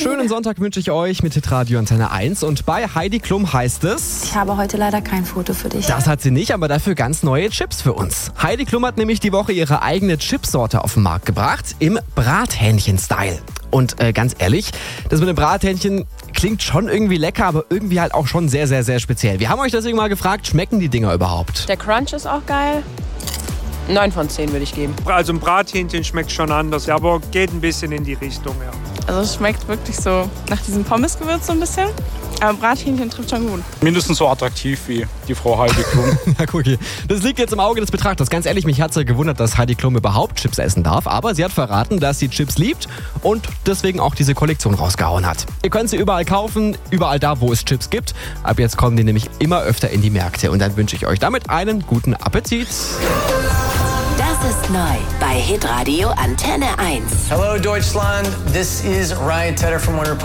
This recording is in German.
schönen Sonntag wünsche ich euch mit Hitradio Antenne 1. Und bei Heidi Klum heißt es... Ich habe heute leider kein Foto für dich. Das hat sie nicht, aber dafür ganz neue Chips für uns. Heidi Klum hat nämlich die Woche ihre eigene Chipsorte auf den Markt gebracht, im Brathähnchen-Style. Und ganz ehrlich, das mit dem Brathähnchen klingt schon irgendwie lecker, aber irgendwie halt auch schon sehr, sehr, sehr speziell. Wir haben euch deswegen mal gefragt, schmecken die Dinger überhaupt? Der Crunch ist auch geil. 9 von 10 würde ich geben. Also ein Brathähnchen schmeckt schon anders, ja, aber geht ein bisschen in die Richtung, ja. Also es schmeckt wirklich so nach diesem Pommesgewürz so ein bisschen. Aber Brathähnchen trifft schon gut. Mindestens so attraktiv wie die Frau Heidi Klum. Ja, guck hier. Das liegt jetzt im Auge des Betrachters. Ganz ehrlich, mich hat es ja gewundert, dass Heidi Klum überhaupt Chips essen darf. Aber sie hat verraten, dass sie Chips liebt und deswegen auch diese Kollektion rausgehauen hat. Ihr könnt sie überall kaufen, überall da, wo es Chips gibt. Ab jetzt kommen die nämlich immer öfter in die Märkte. Und dann wünsche ich euch damit einen guten Appetit. Das ist neu bei Hitradio Antenne 1. Hello Deutschland, this is Ryan Tedder from Wonder